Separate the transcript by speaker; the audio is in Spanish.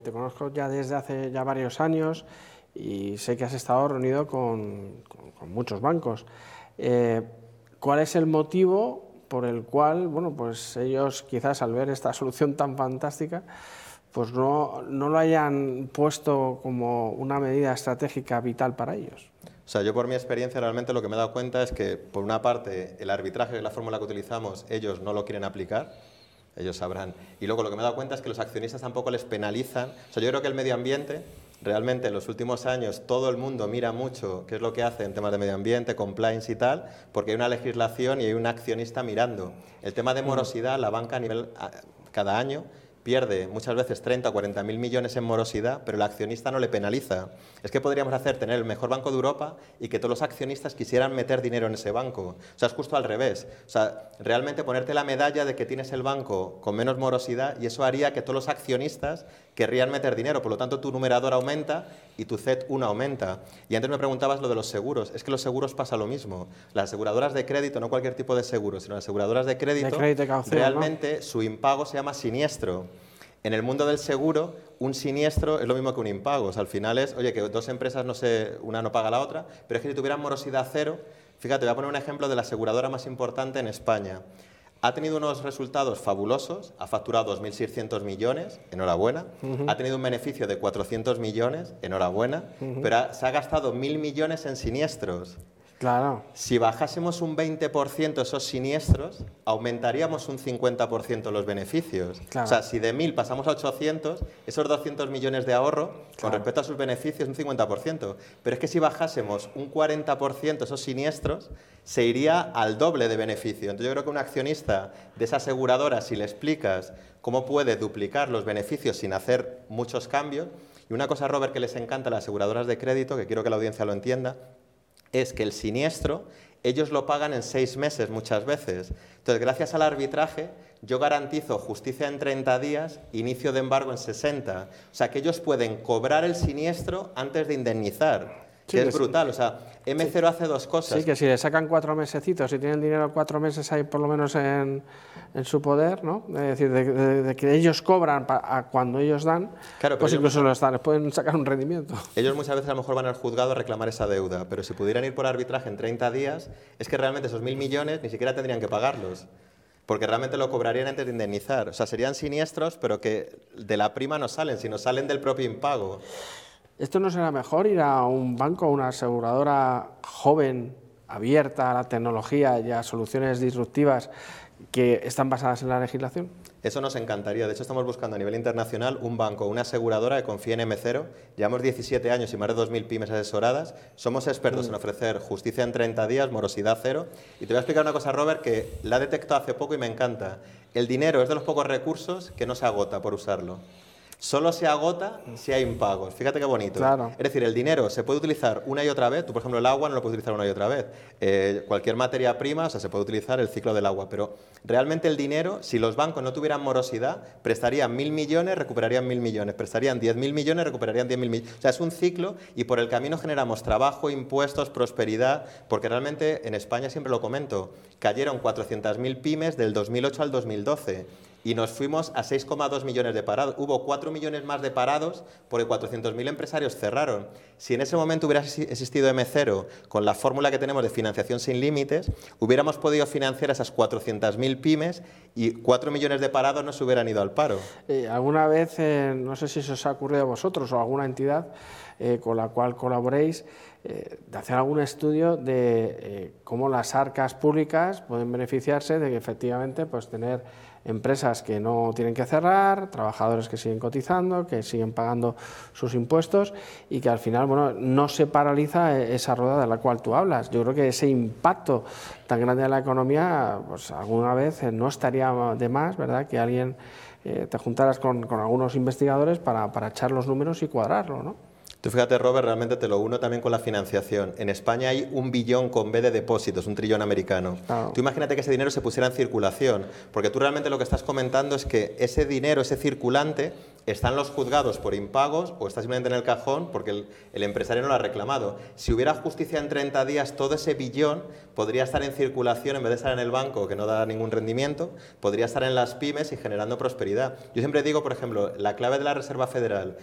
Speaker 1: Te conozco ya desde hace ya varios años y sé que has estado reunido con muchos bancos. ¿Cuál es el motivo por el cual, bueno, pues ellos quizás al ver esta solución tan fantástica, pues no lo hayan puesto como una medida estratégica vital para ellos?
Speaker 2: O sea, yo por mi experiencia realmente lo que me he dado cuenta es que, por una parte, el arbitraje, que es la fórmula que utilizamos, ellos no lo quieren aplicar, ellos sabrán. Y luego lo que me he dado cuenta es que los accionistas tampoco les penalizan. O sea, yo creo que el medio ambiente, realmente en los últimos años todo el mundo mira mucho qué es lo que hace en temas de medio ambiente, compliance y tal, porque hay una legislación y hay un accionista mirando. El tema de morosidad, la banca cada año pierde muchas veces 30 o 40 mil millones en morosidad, pero el accionista no le penaliza. Es que podríamos tener el mejor banco de Europa y que todos los accionistas quisieran meter dinero en ese banco. O sea, es justo al revés. O sea, realmente ponerte la medalla de que tienes el banco con menos morosidad y eso haría que todos los accionistas querrían meter dinero. Por lo tanto, tu numerador aumenta y tu CET1 aumenta. Y antes me preguntabas lo de los seguros. Es que los seguros pasa lo mismo. Las aseguradoras de crédito, no cualquier tipo de seguro, sino las aseguradoras de crédito, realmente, ¿no? Su impago se llama siniestro. En el mundo del seguro, un siniestro es lo mismo que un impago. O sea, al final es, oye, que dos empresas, una no paga a la otra, pero es que si tuvieran morosidad cero, fíjate, voy a poner un ejemplo de la aseguradora más importante en España. Ha tenido unos resultados fabulosos, ha facturado 2.600 millones, enhorabuena. Ha tenido un beneficio de 400 millones, enhorabuena, pero se ha gastado 1.000 millones en siniestros.
Speaker 1: Claro.
Speaker 2: Si bajásemos un 20% esos siniestros, aumentaríamos un 50% los beneficios. Claro. O sea, si de 1.000 pasamos a 800, esos 200 millones de ahorro, claro, con respecto a sus beneficios, un 50%. Pero es que si bajásemos un 40% esos siniestros, se iría al doble de beneficio. Entonces yo creo que un accionista de esa aseguradora, si le explicas cómo puede duplicar los beneficios sin hacer muchos cambios, y una cosa, Robert, que les encanta a las aseguradoras de crédito, que quiero que la audiencia lo entienda, es que el siniestro ellos lo pagan en 6 meses muchas veces. Entonces, gracias al arbitraje, yo garantizo justicia en 30 días, inicio de embargo en 60. O sea, que ellos pueden cobrar el siniestro antes de indemnizar. Sí, que es brutal. O sea, M0 hace dos cosas.
Speaker 1: Sí, que si le sacan 4 mesecitos, si tienen dinero 4 meses ahí por lo menos en su poder, ¿no? Es decir, de que ellos cobran a cuando ellos dan, claro, pues incluso les pueden sacar un rendimiento.
Speaker 2: Ellos muchas veces a lo mejor van al juzgado a reclamar esa deuda, pero si pudieran ir por arbitraje en 30 días, es que realmente esos 1.000 millones ni siquiera tendrían que pagarlos, porque realmente lo cobrarían antes de indemnizar. O sea, serían siniestros, pero que de la prima no salen, sino salen del propio impago.
Speaker 1: ¿Esto no será mejor ir a un banco, a una aseguradora joven, abierta a la tecnología y a soluciones disruptivas que están basadas en la legislación?
Speaker 2: Eso nos encantaría. De hecho, estamos buscando a nivel internacional un banco, una aseguradora que confíe en M0. Llevamos 17 años y más de 2.000 pymes asesoradas. Somos expertos en ofrecer justicia en 30 días, morosidad cero. Y te voy a explicar una cosa, Robert, que la he detectado hace poco y me encanta. El dinero es de los pocos recursos que no se agota por usarlo. Solo se agota si hay impagos. Fíjate qué bonito.
Speaker 1: Claro.
Speaker 2: Es decir, el dinero se puede utilizar una y otra vez. Tú, por ejemplo, el agua no lo puedes utilizar una y otra vez. Cualquier materia prima, o sea, se puede utilizar el ciclo del agua. Pero realmente el dinero, si los bancos no tuvieran morosidad, prestarían 1.000 millones, recuperarían 1.000 millones. Prestarían 10.000 millones, recuperarían 10.000 millones. O sea, es un ciclo y por el camino generamos trabajo, impuestos, prosperidad. Porque realmente en España, siempre lo comento, cayeron 400.000 pymes del 2008 al 2012. Y nos fuimos a 6,2 millones de parados. Hubo 4 millones más de parados porque 400.000 empresarios cerraron. Si en ese momento hubiera existido M0 con la fórmula que tenemos de financiación sin límites, hubiéramos podido financiar a esas 400.000 pymes y 4 millones de parados no se hubieran ido al paro.
Speaker 1: ¿Alguna vez, no sé si eso os ha ocurrido a vosotros o a alguna entidad con la cual colaboréis, de hacer algún estudio de cómo las arcas públicas pueden beneficiarse de que efectivamente pues tener empresas que no tienen que cerrar, trabajadores que siguen cotizando, que siguen pagando sus impuestos y que al final, bueno, no se paraliza esa rueda de la cual tú hablas? Yo creo que ese impacto tan grande en la economía, pues alguna vez no estaría de más, ¿verdad?, que alguien te juntaras con algunos investigadores para echar los números y cuadrarlo, ¿no?
Speaker 2: Tú fíjate, Robert, realmente te lo uno también con la financiación. En España hay 1 billón con B de depósitos, 1 trillón americano.
Speaker 1: Claro.
Speaker 2: Tú imagínate que ese dinero se pusiera en circulación, porque tú realmente lo que estás comentando es que ese dinero, ese circulante, está en los juzgados por impagos o está simplemente en el cajón porque el empresario no lo ha reclamado. Si hubiera justicia en 30 días, todo ese billón podría estar en circulación en vez de estar en el banco, que no da ningún rendimiento, podría estar en las pymes y generando prosperidad. Yo siempre digo, por ejemplo, la clave de la Reserva Federal